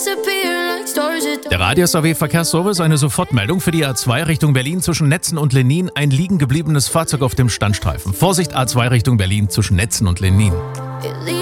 Der Radius AW Verkehrsservice, eine Sofortmeldung für die A2 Richtung Berlin zwischen Netzen und Lenin. Ein liegen gebliebenes Fahrzeug auf dem Standstreifen. Vorsicht, A2 Richtung Berlin zwischen Netzen und Lenin.